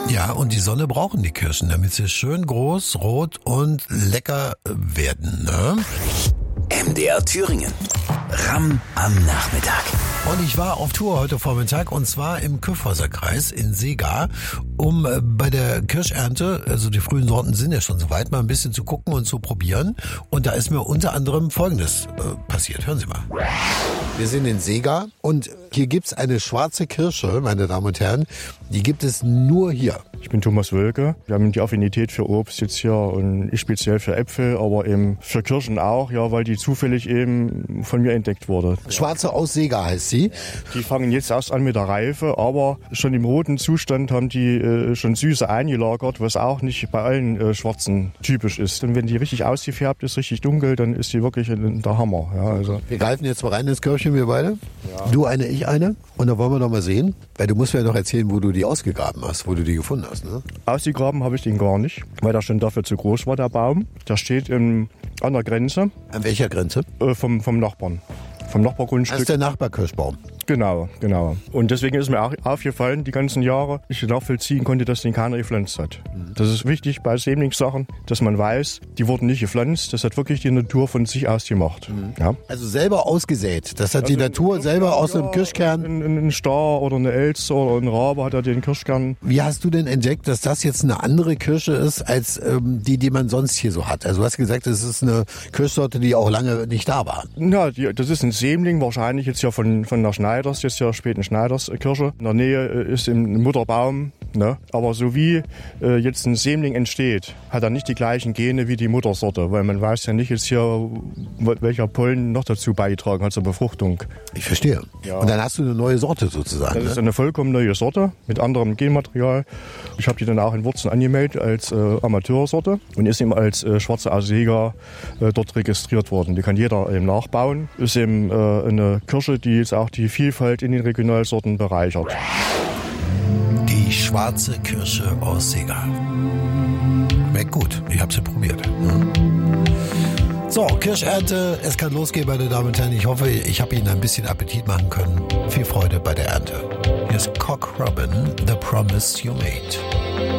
Ja, und die Sonne brauchen die Kirschen, damit sie schön groß, rot und lecker werden, ne? MDR Thüringen. Ramm am Nachmittag. Und ich war auf Tour heute Vormittag und zwar im Kyffhäuserkreis in Seegar, um bei der Kirschernte, also die frühen Sorten sind ja schon soweit, mal ein bisschen zu gucken und zu probieren. Und da ist mir unter anderem Folgendes passiert. Hören Sie mal. Wir sind in Seegar und hier gibt's eine schwarze Kirsche, meine Damen und Herren. Die gibt es nur hier. Ich bin Thomas Wölke. Wir haben die Affinität für Obst jetzt hier und ich speziell für Äpfel, aber eben für Kirschen auch, ja, weil die zufällig eben von mir entdeckt wurde. Schwarze aus Seegar heißt sie. Die fangen jetzt erst an mit der Reife, aber schon im roten Zustand haben die schon Süße eingelagert, was auch nicht bei allen Schwarzen typisch ist. Und wenn die richtig ausgefärbt ist, richtig dunkel, dann ist die wirklich der Hammer. Ja, also. Wir greifen jetzt mal rein ins Körbchen, wir beide. Ja. Du eine, ich eine. Und dann wollen wir doch mal sehen, weil du musst mir ja noch erzählen, wo du die ausgegraben hast, wo du die gefunden hast. Ne? Ausgegraben habe ich den gar nicht, weil der schon dafür zu groß war, der Baum. Der steht an der Grenze. An welcher Grenze? Vom Nachbarn. Vom Nachbargrundstück. Das ist der Nachbarkirschbaum. Genau. Und deswegen ist mir auch aufgefallen, die ganzen Jahre, ich nachvollziehen konnte, dass den keiner gepflanzt hat. Das ist wichtig bei Sämlingssachen, dass man weiß, die wurden nicht gepflanzt, das hat wirklich die Natur von sich aus gemacht. Ja? Also selber ausgesät, das hat die Natur selber aus dem Kirschkern. Ein Star oder eine Elster oder ein Rabe hat ja den Kirschkern. Wie hast du denn entdeckt, dass das jetzt eine andere Kirsche ist, als die man sonst hier so hat? Also du hast gesagt, es ist eine Kirschsorte, die auch lange nicht da war. Ja, das ist ein Sämling, wahrscheinlich jetzt ja von der Schneiders, jetzt ja späten Schneiders Kirsche. In der Nähe ist ein Mutterbaum, ne? Aber so wie jetzt ein Sämling entsteht, hat er nicht die gleichen Gene wie die Muttersorte, weil man weiß ja nicht jetzt hier, welcher Pollen noch dazu beigetragen hat zur Befruchtung. Ich verstehe. Ja. Und dann hast du eine neue Sorte sozusagen. Das ist eine vollkommen neue Sorte mit anderem Genmaterial. Ich habe die dann auch in Wurzen angemeldet als Amateursorte und ist eben als schwarze aus Seegar dort registriert worden. Die kann jeder eben nachbauen. Ist eben eine Kirsche, die jetzt auch die Vielfalt in den Regionalsorten bereichert. Die schwarze Kirsche aus Seegar. Schmeckt gut, ich habe sie probiert. So, Kirschernte, es kann losgehen, meine Damen und Herren. Ich hoffe, ich habe Ihnen ein bisschen Appetit machen können. Viel Freude bei der Ernte. Hier ist Cock Robin, The Promise You Made.